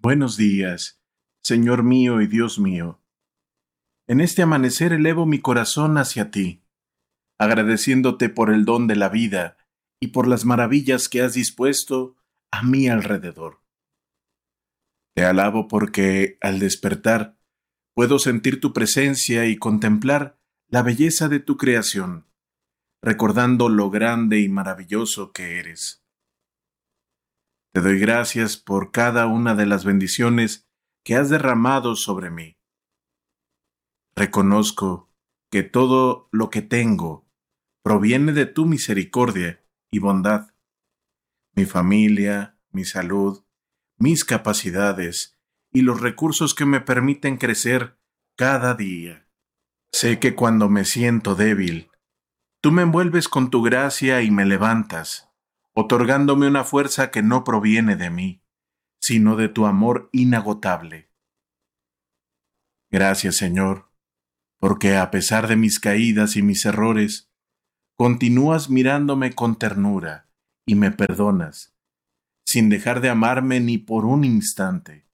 Buenos días, Señor mío y Dios mío. En este amanecer elevo mi corazón hacia ti, agradeciéndote por el don de la vida y por las maravillas que has dispuesto a mi alrededor. Te alabo porque, al despertar, puedo sentir tu presencia y contemplar la belleza de tu creación, recordando lo grande y maravilloso que eres. Te doy gracias por cada una de las bendiciones que has derramado sobre mí. Reconozco que todo lo que tengo proviene de tu misericordia y bondad. Mi familia, mi salud, mis capacidades y los recursos que me permiten crecer cada día. Sé que cuando me siento débil, tú me envuelves con tu gracia y me levantas, otorgándome una fuerza que no proviene de mí, sino de tu amor inagotable. Gracias, Señor, porque a pesar de mis caídas y mis errores, continúas mirándome con ternura y me perdonas, sin dejar de amarme ni por un instante.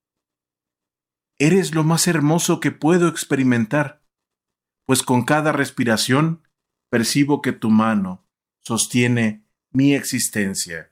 Eres lo más hermoso que puedo experimentar, pues con cada respiración percibo que tu mano sostiene mi existencia.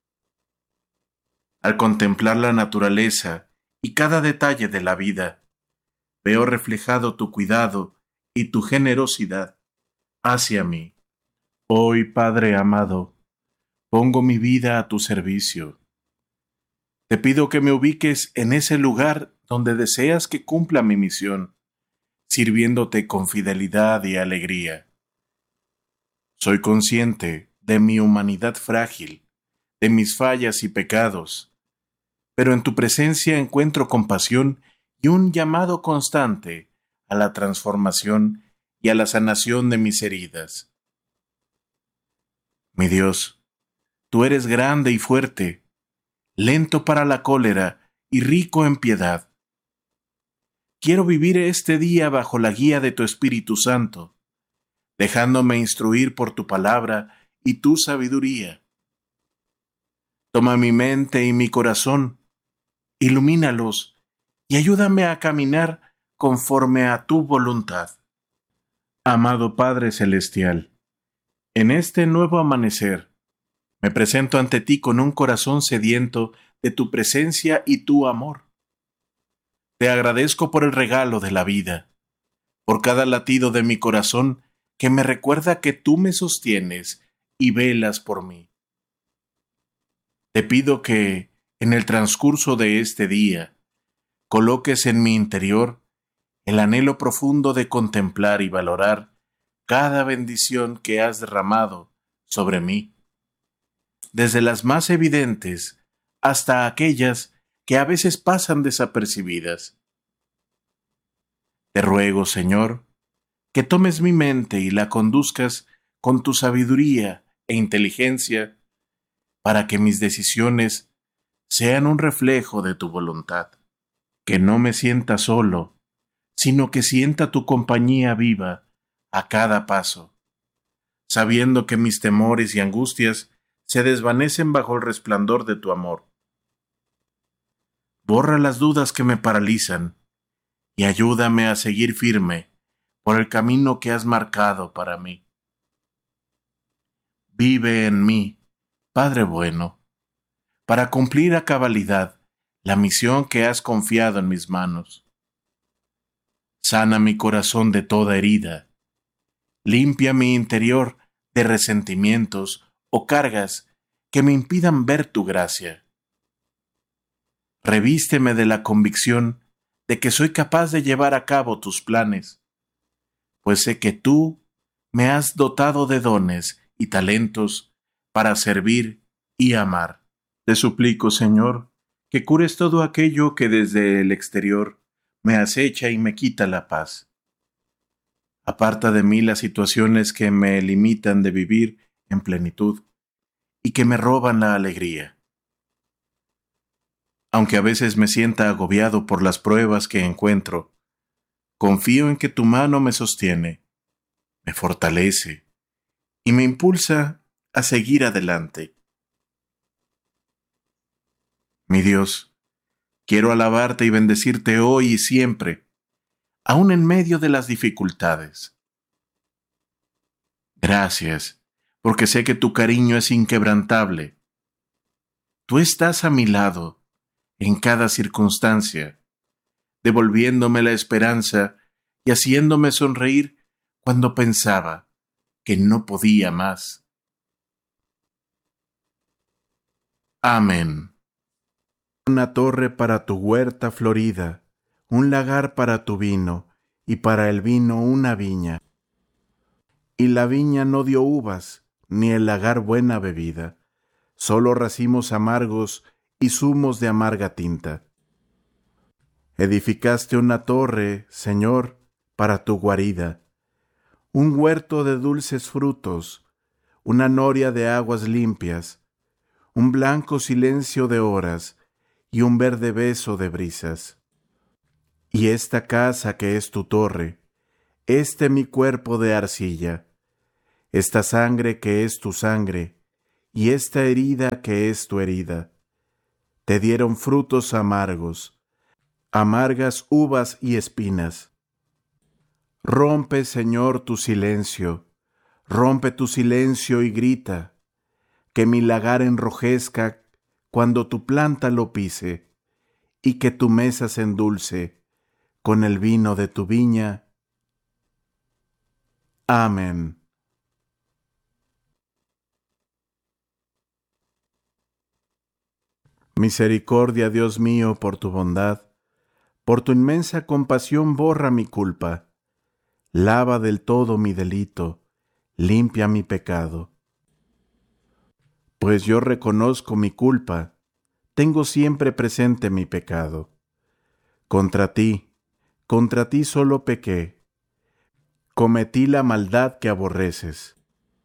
Al contemplar la naturaleza y cada detalle de la vida, veo reflejado tu cuidado y tu generosidad hacia mí. Hoy, Padre amado, pongo mi vida a tu servicio. Te pido que me ubiques en ese lugar donde deseas que cumpla mi misión, sirviéndote con fidelidad y alegría. Soy consciente de mi humanidad frágil, de mis fallas y pecados, pero en tu presencia encuentro compasión y un llamado constante a la transformación y a la sanación de mis heridas. Mi Dios, tú eres grande y fuerte, lento para la cólera y rico en piedad. Quiero vivir este día bajo la guía de tu Espíritu Santo, dejándome instruir por tu palabra y tu sabiduría. Toma mi mente y mi corazón, ilumínalos y ayúdame a caminar conforme a tu voluntad. Amado Padre Celestial, en este nuevo amanecer, me presento ante ti con un corazón sediento de tu presencia y tu amor. Te agradezco por el regalo de la vida, por cada latido de mi corazón que me recuerda que tú me sostienes y velas por mí. Te pido que, en el transcurso de este día, coloques en mi interior el anhelo profundo de contemplar y valorar cada bendición que has derramado sobre mí, desde las más evidentes hasta aquellas que a veces pasan desapercibidas. Te ruego, Señor, que tomes mi mente y la conduzcas con tu sabiduría e inteligencia para que mis decisiones sean un reflejo de tu voluntad. Que no me sienta solo, sino que sienta tu compañía viva a cada paso, sabiendo que mis temores y angustias se desvanecen bajo el resplandor de tu amor. Borra las dudas que me paralizan y ayúdame a seguir firme por el camino que has marcado para mí. Vive en mí, Padre bueno, para cumplir a cabalidad la misión que has confiado en mis manos. Sana mi corazón de toda herida, limpia mi interior de resentimientos o cargas que me impidan ver tu gracia. Revísteme de la convicción de que soy capaz de llevar a cabo tus planes, pues sé que tú me has dotado de dones y talentos para servir y amar. Te suplico, Señor, que cures todo aquello que desde el exterior me acecha y me quita la paz. Aparta de mí las situaciones que me limitan de vivir en plenitud y que me roban la alegría. Aunque a veces me sienta agobiado por las pruebas que encuentro, confío en que tu mano me sostiene, me fortalece y me impulsa a seguir adelante. Mi Dios, Quiero alabarte y bendecirte hoy y siempre, aun en medio de las dificultades. Gracias, porque sé que tu cariño es inquebrantable. Tú estás a mi lado en cada circunstancia, devolviéndome la esperanza y haciéndome sonreír cuando pensaba que no podía más. Amén. Una torre para tu huerta florida, un lagar para tu vino, y para el vino una viña. Y la viña no dio uvas, ni el lagar buena bebida, solo racimos amargos y zumos de amarga tinta. Edificaste una torre, Señor, para tu guarida, un huerto de dulces frutos, una noria de aguas limpias, un blanco silencio de horas y un verde beso de brisas. Y esta casa que es tu torre, este mi cuerpo de arcilla, esta sangre que es tu sangre, y esta herida que es tu herida, te dieron frutos amargos, amargas uvas y espinas. Rompe, Señor, tu silencio, rompe tu silencio y grita, que mi lagar enrojezca cuando tu planta lo pise, y que tu mesa se endulce con el vino de tu viña. Amén. Misericordia, Dios mío, por tu bondad, por tu inmensa compasión borra mi culpa, lava del todo mi delito, limpia mi pecado. Pues yo reconozco mi culpa, tengo siempre presente mi pecado. Contra ti solo pequé, cometí la maldad que aborreces.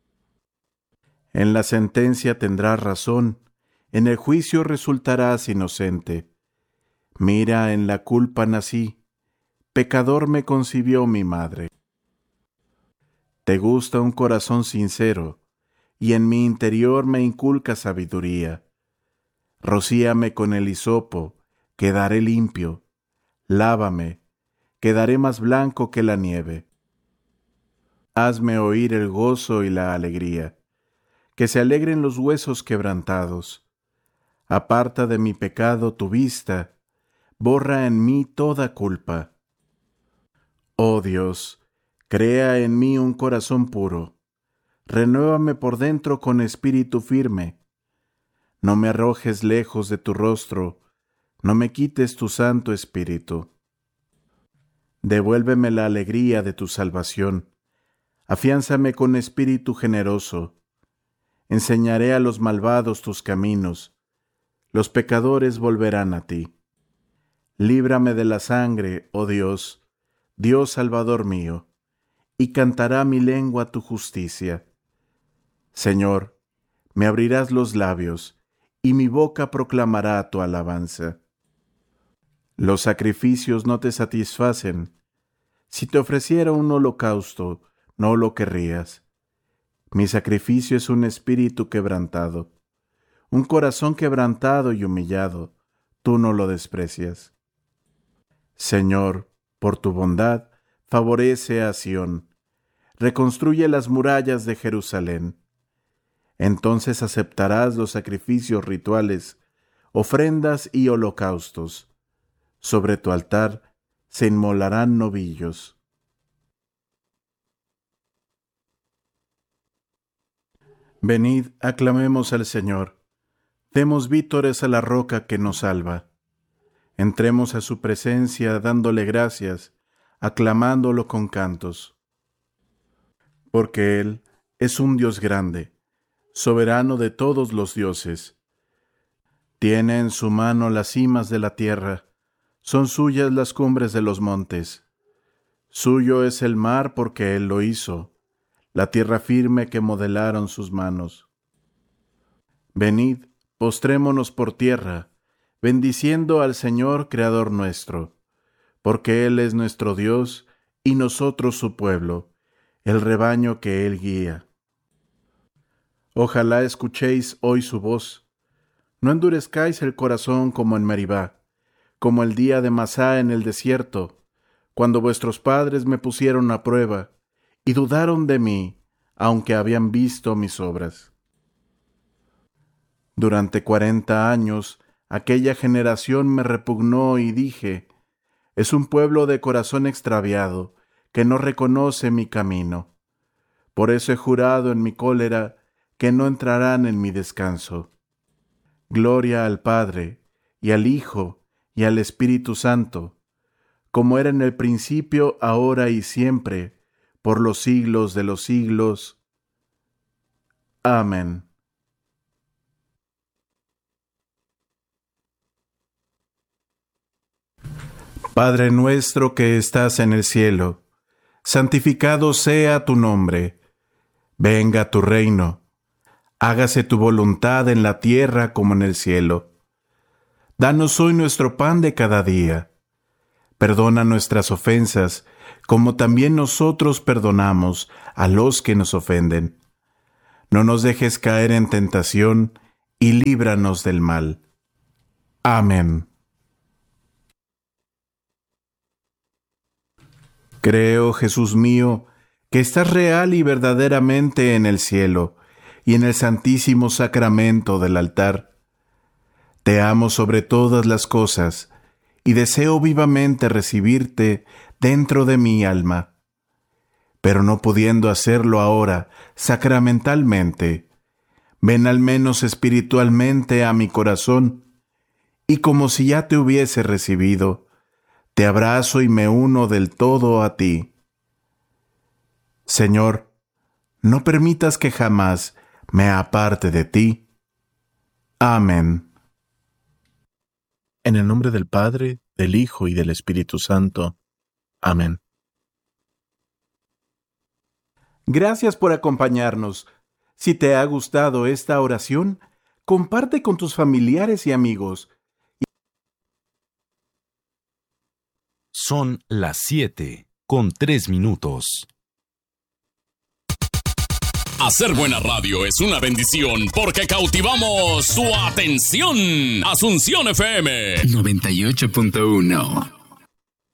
En la sentencia tendrás razón, en el juicio resultarás inocente. Mira, en la culpa nací, pecador me concibió mi madre. Te gusta un corazón sincero, y en mi interior me inculca sabiduría. Rocíame con el hisopo, quedaré limpio. Lávame, quedaré más blanco que la nieve. Hazme oír el gozo y la alegría, que se alegren los huesos quebrantados. Aparta de mi pecado tu vista, borra en mí toda culpa. Oh Dios, crea en mí un corazón puro, renuévame por dentro con espíritu firme. No me arrojes lejos de tu rostro, no me quites tu santo espíritu. Devuélveme la alegría de tu salvación, afiánzame con espíritu generoso. Enseñaré a los malvados tus caminos, los pecadores volverán a ti. Líbrame de la sangre, oh Dios, Dios Salvador mío, y cantará mi lengua tu justicia. Señor, me abrirás los labios, y mi boca proclamará tu alabanza. Los sacrificios no te satisfacen. Si te ofreciera un holocausto, no lo querrías. Mi sacrificio es un espíritu quebrantado, un corazón quebrantado y humillado, tú no lo desprecias. Señor, por tu bondad, favorece a Sión, reconstruye las murallas de Jerusalén. Entonces aceptarás los sacrificios rituales, ofrendas y holocaustos. Sobre tu altar se inmolarán novillos. Venid, aclamemos al Señor. Demos vítores a la roca que nos salva. Entremos a su presencia dándole gracias, aclamándolo con cantos. Porque Él es un Dios grande, soberano de todos los dioses. Tiene en su mano las cimas de la tierra, son suyas las cumbres de los montes. Suyo es el mar porque Él lo hizo, la tierra firme que modelaron sus manos. Venid, postrémonos por tierra, bendiciendo al Señor Creador nuestro, porque Él es nuestro Dios y nosotros su pueblo, el rebaño que Él guía. Ojalá escuchéis hoy su voz, no endurezcáis el corazón como en Meribá, como el día de Masá en el desierto, cuando vuestros padres me pusieron a prueba y dudaron de mí, aunque habían visto mis obras. Durante 40 años, aquella generación me repugnó y dije, es un pueblo de corazón extraviado, que no reconoce mi camino. Por eso he jurado en mi cólera que no entrarán en mi descanso. Gloria al Padre, y al Hijo, y al Espíritu Santo, como era en el principio, ahora y siempre, por los siglos de los siglos. Amén. Padre nuestro que estás en el cielo, santificado sea tu nombre. Venga tu reino. Hágase tu voluntad en la tierra como en el cielo. Danos hoy nuestro pan de cada día. Perdona nuestras ofensas, como también nosotros perdonamos a los que nos ofenden. No nos dejes caer en tentación, y líbranos del mal. Amén. Creo, Jesús mío, que estás real y verdaderamente en el cielo y en el santísimo sacramento del altar. Te amo sobre todas las cosas y deseo vivamente recibirte dentro de mi alma. Pero no pudiendo hacerlo ahora sacramentalmente, ven al menos espiritualmente a mi corazón y como si ya te hubiese recibido, te abrazo y me uno del todo a ti. Señor, no permitas que jamás me aparte de ti. Amén. En el nombre del Padre, del Hijo y del Espíritu Santo. Amén. Gracias por acompañarnos. Si te ha gustado esta oración, comparte con tus familiares y amigos. Son las 7:03. Hacer buena radio es una bendición porque cautivamos su atención. Asunción FM 98.1